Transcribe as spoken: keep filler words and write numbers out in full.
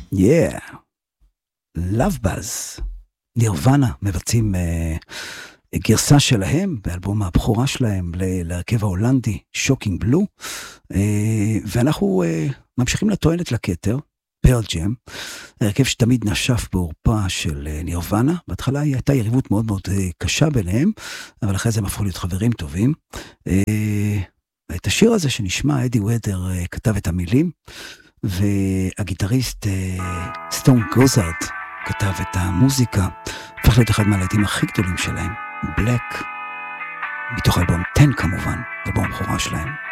Yeah, Love Buzz, נירוונה מבצעים uh, גרסה שלהם באלבום הבכורה שלהם להרכב ההולנדי שוקינג בלו, uh, ואנחנו uh, ממשיכים לטוענת לכתר, פרל ג'ם, הרכב שתמיד נשף בעורפה של uh, נירוונה. בהתחלה היא הייתה יריבות מאוד מאוד uh, קשה ביניהם, אבל אחרי זה הם הפכו להיות חברים טובים. Uh, את השיר הזה שנשמע, אדי ודר uh, כתב את המילים, והגיטריסט סטון גוזארד כתב את המוזיקה, הפך להיות אחד מהלהיטים הכי גדולים שלהם, בלק, מתוך אלבום עשר כמובן, אלבום הבכורה שלהם.